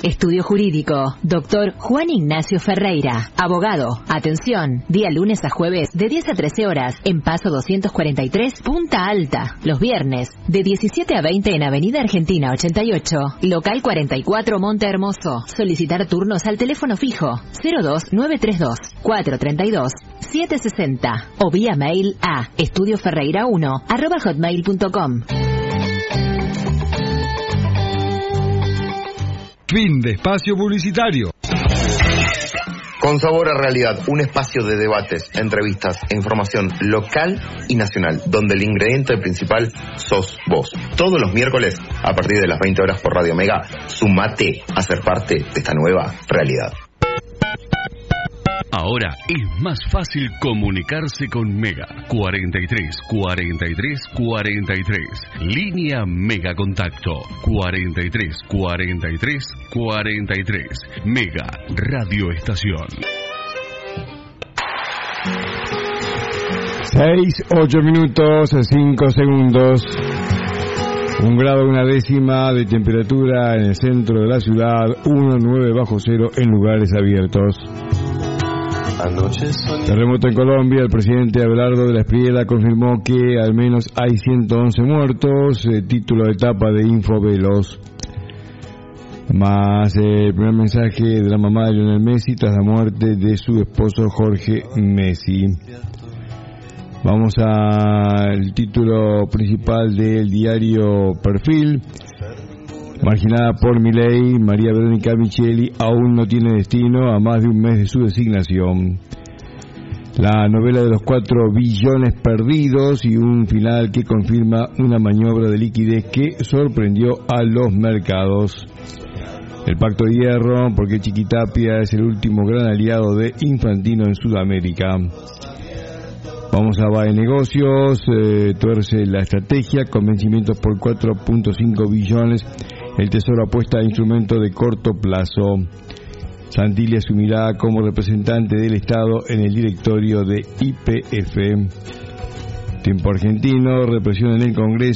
Estudio Jurídico, Dr. Juan Ignacio Ferreira, abogado. Atención, día lunes a jueves de 10 a 13 horas en Paso 243, Punta Alta. Los viernes de 17 a 20 en Avenida Argentina 88, local 44 Monte Hermoso. Solicitar turnos al teléfono fijo 02932 432 760 o vía mail a estudioferreira1@hotmail.com. Fin de espacio publicitario. Con Sabor a Realidad, un espacio de debates, entrevistas e información local y nacional, donde el ingrediente principal sos vos. Todos los miércoles, a partir de las 20 horas por Radio Mega, sumate a ser parte de esta nueva realidad. Ahora es más fácil comunicarse con Mega. 43 43 43. Línea Mega Contacto. 43 43 43. Mega Radio Estación. 6-8 minutos, 5 segundos. 1 grado, 1 décima de temperatura en el centro de la ciudad. 1,9 bajo cero en lugares abiertos. Terremoto en Colombia. El presidente Abelardo de la Espriella confirmó que al menos hay 111 muertos. Título de etapa de Infovelos. Más el primer mensaje de la mamá de Lionel Messi tras la muerte de su esposo Jorge Messi. Vamos al título principal del diario Perfil. Marginada por Milei, María Verónica Micheli aún no tiene destino a más de un mes de su designación. La novela de los 4 billones perdidos y un final que confirma una maniobra de liquidez que sorprendió a los mercados. El Pacto de Hierro, porque Chiquitapia es el último gran aliado de Infantino en Sudamérica. Vamos a BAE Negocios, tuerce la estrategia, con vencimientos por 4.5 billones. El Tesoro apuesta a instrumentos de corto plazo. Santilli asumirá como representante del Estado en el directorio de YPF. Tiempo argentino, represión en el Congreso.